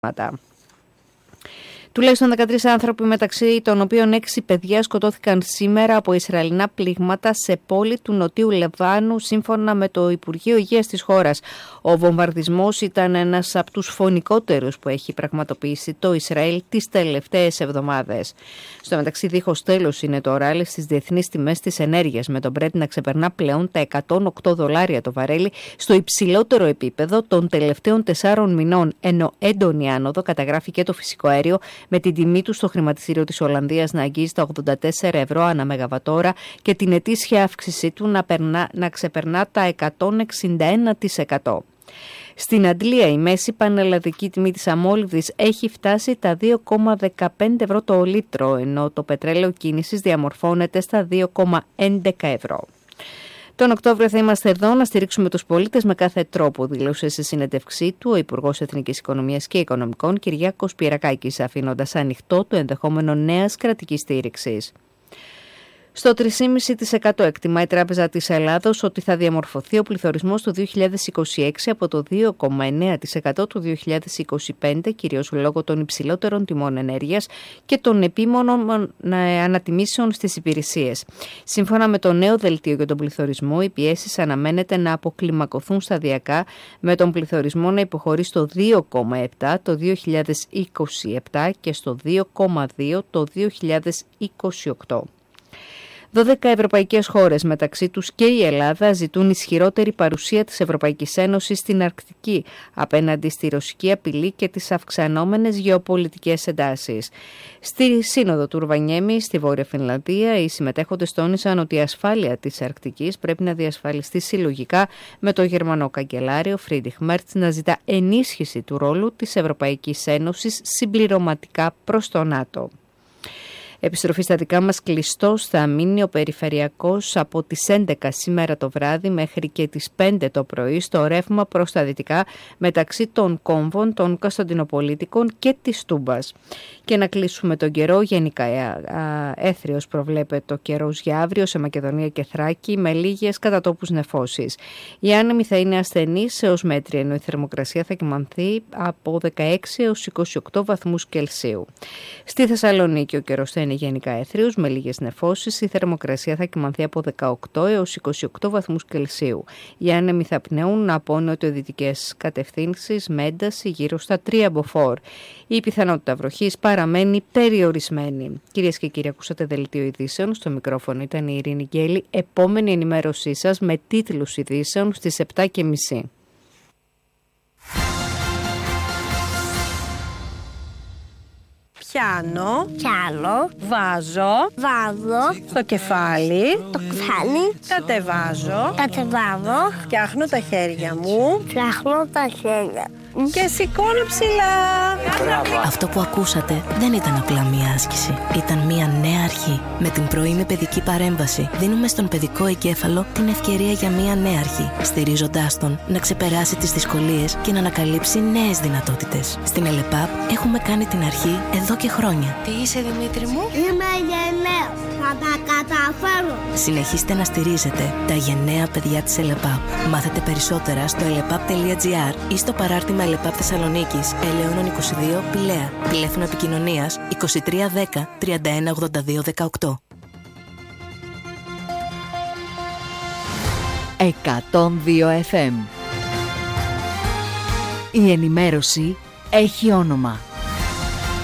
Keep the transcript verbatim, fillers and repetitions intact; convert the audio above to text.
Τουλάχιστον δεκατρείς άνθρωποι, μεταξύ των οποίων έξι παιδιά, σκοτώθηκαν σήμερα από Ισραηλινά πλήγματα σε πόλη του Νοτιού Λιβάνου, σύμφωνα με το Υπουργείο Υγείας της χώρας. Ο βομβαρδισμός ήταν ένας από τους φωνικότερους που έχει πραγματοποιήσει το Ισραήλ τις τελευταίες εβδομάδες. Στο μεταξύ, δίχως τέλος είναι το ράλι στις διεθνείς τιμές της ενέργειας, με τον Brent να ξεπερνά πλέον τα εκατόν οκτώ δολάρια το βαρέλι, στο υψηλότερο επίπεδο των τελευταίων τεσσάρων μηνών, ενώ έντονη άνοδο καταγράφει και το φυσικό αέριο, με την τιμή του στο χρηματιστήριο της Ολλανδίας να αγγίζει τα ογδόντα τέσσερα ευρώ ανά μεγαβατόρα και την ετήσια αύξησή του να, περνά, να ξεπερνά τα εκατόν εξήντα ένα τοις εκατό. Στην Αντλία η μέση πανελλαδική τιμή της αμόλυβδης έχει φτάσει τα δύο κόμμα δεκαπέντε ευρώ το λίτρο, ενώ το πετρέλαιο κίνησης διαμορφώνεται στα δύο κόμμα έντεκα ευρώ. Τον Οκτώβριο θα είμαστε εδώ να στηρίξουμε τους πολίτες με κάθε τρόπο, δήλωσε σε συνέντευξή του ο Υπουργός Εθνικής Οικονομίας και Οικονομικών Κυριάκος Πυρακάκης, αφήνοντας ανοιχτό το ενδεχόμενο νέας κρατικής στήριξης. Στο τρία κόμμα πέντε τοις εκατό εκτιμά η Τράπεζα της Ελλάδος ότι θα διαμορφωθεί ο πληθωρισμός το δύο χιλιάδες είκοσι έξι από το δύο κόμμα εννέα τοις εκατό του δύο χιλιάδες είκοσι πέντε, κυρίως λόγω των υψηλότερων τιμών ενέργειας και των επίμονων ανατιμήσεων στις υπηρεσίες. Σύμφωνα με το νέο δελτίο για τον πληθωρισμό, οι πιέσεις αναμένεται να αποκλιμακωθούν σταδιακά, με τον πληθωρισμό να υποχωρεί στο δύο κόμμα επτά το δύο χιλιάδες είκοσι επτά και στο δύο κόμμα δύο το δύο χιλιάδες είκοσι οκτώ. δώδεκα ευρωπαϊκές χώρες, μεταξύ τους και η Ελλάδα, ζητούν ισχυρότερη παρουσία της Ευρωπαϊκής Ένωσης στην Αρκτική απέναντι στη ρωσική απειλή και τις αυξανόμενες γεωπολιτικές εντάσεις. Στη Σύνοδο του Ρουβανιέμι, στη Βόρεια Φινλανδία, οι συμμετέχοντες τόνισαν ότι η ασφάλεια της Αρκτικής πρέπει να διασφαλιστεί συλλογικά, με το Γερμανό καγκελάριο Φρίντριχ Μέρτς να ζητά ενίσχυση του ρόλου της Ευρωπαϊκής Ένωσης συμπληρωματικά προς το ΝΑΤΟ. Επιστροφή στα δικά μας, κλειστός θα μείνει ο περιφερειακός από τις έντεκα σήμερα το βράδυ μέχρι και τις πέντε το πρωί στο ρεύμα προς τα δυτικά, μεταξύ των κόμβων, των Κωνσταντινοπολίτικων και της Τούμπας. Και να κλείσουμε τον καιρό, γενικά έθριος προβλέπεται ο καιρός για αύριο σε Μακεδονία και Θράκη, με λίγες κατά τόπους νεφώσεις. Η άνεμη θα είναι ασθενής έως μέτρια, ενώ η θερμοκρασία θα κυμανθεί από δεκαέξι έως είκοσι οκτώ βαθμούς Κελσίου. Στη Θεσσαλονίκη ο καιρός θα είναι γενικά έθριος με λίγες νεφώσεις, η θερμοκρασία θα κυμανθεί από δεκαοκτώ έως είκοσι οκτώ βαθμούς Κελσίου. Οι άνεμοι θα πνέουν από νοτιοδυτικές κατευθύνσεις με ένταση γύρω στα τρία μποφόρ. Η πιθανότητα βροχής παραμένει περιορισμένη. Κυρίες και κύριοι, ακούσατε δελτίο ειδήσεων. Στο μικρόφωνο ήταν η Ειρήνη Γκέλη. Επόμενη ενημέρωσή σας με τίτλους ειδήσεων στις επτά και μισή. Πιάνω, Πιάνω, βάζω, βάζω, στο κεφάλι, το κεφάλι, κατεβάζω, κατεβάζω, φτιάχνω τα χέρια μου φτιάχνω τα χέρια και σηκώνω ψηλά. Αυτό που ακούσατε δεν ήταν απλά μία άσκηση. Ήταν μία νέα αρχή. Με την πρωινή παιδική παρέμβαση δίνουμε στον παιδικό εγκέφαλο την ευκαιρία για μία νέα αρχή, στηρίζοντάς τον να ξεπεράσει τις δυσκολίες και να ανακαλύψει νέες δυνατότητες. Στην ΕΛΕΠΑΠ έχουμε κάνει την αρχή εδώ και χρόνια. Τι είσαι, Δημήτρη μου? Είμαι γενναίος. Θα τα καταφέρω. Συνεχίστε να στηρίζετε τα γενναία παιδιά της ΕΛΕΠΑΠ. Μάθετε περισσότερα στο ελεπαπ τελεία τζι άρ ή στο παράρτημα ΕΛΕΠΑΠ Θεσσαλονίκης, Ελαιώνων είκοσι δύο, Πηλαία. Τηλέφωνο επικοινωνίας είκοσι τρία δέκα τριάντα ένα ογδόντα δύο δεκαοκτώ. εκατόν δύο εφ εμ. Η ενημέρωση έχει όνομα.